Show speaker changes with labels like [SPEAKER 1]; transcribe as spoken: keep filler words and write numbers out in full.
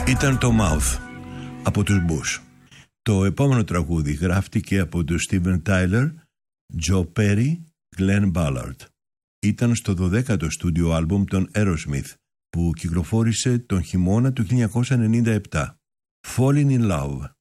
[SPEAKER 1] Ήταν το Mouth από τους Bush. Το επόμενο τραγούδι γράφτηκε από τους Steven Tyler, Joe Perry, Glenn Ballard. Ήταν στο δωδέκατο στούντιο άλμπουμ των Aerosmith που κυκλοφόρησε τον χειμώνα του χίλια εννιακόσια ενενήντα επτά. Falling in Love.